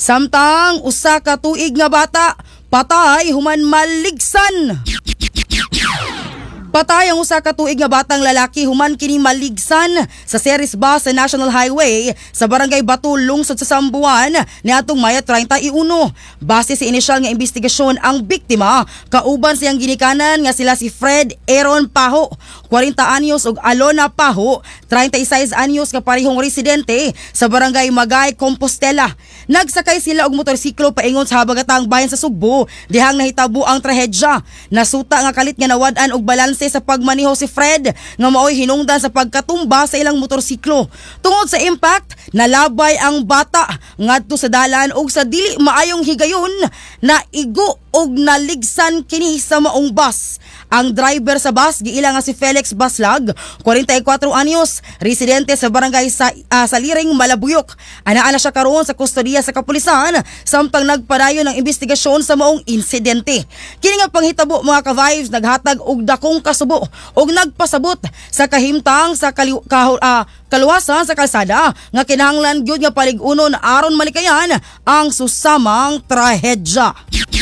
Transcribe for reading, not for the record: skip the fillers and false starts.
Samtang usa ka tuig nga bata patay human maligsan. Patay ang usa ka tuig nga batang lalaki human kini maligsan sa series bus sa National Highway sa barangay Batu, lungsod sa Sambuan niadtong Maya 31. Base sa inisyal nga investigasyon, ang biktima kauban siyang ginikanan nga sila si Fred Aaron Paho, 40 anyos ug Alona Paho, 36 anyos, nga parehong residente sa barangay Magay, Compostela. Nagsakay sila og motorsiklo paingon sa habagatang bayan sa Sugbo dihang nahitabo ang trahedya. Nasuta nga kalit nga nawad-an og balanse sa pagmaniho si Fred nga maoy hinungdan sa pagkatumba sa ilang motorsiklo. Tungod sa impact, nalabay ang bata ngadto sa dalan ug sa dili maayong higayon na igo og naligsan kini sa maong bus. Ang driver sa bus giila nga si Felix Baslag, 44 anyos, residente sa barangay sa Liring, Malabuyok. Anaa na siya karon sa kustodiya sa kapulisan samtang nagpadayon ng investigasyon sa maong insidente. Kini nga panghitabo mga ka-vibes naghatag og dakong kasubo og nagpasabot sa kahimtang sa kaluwasan sa kalsada nga kinahanglan gyud nga palig-unon aron malikayan ang susamang trahedya.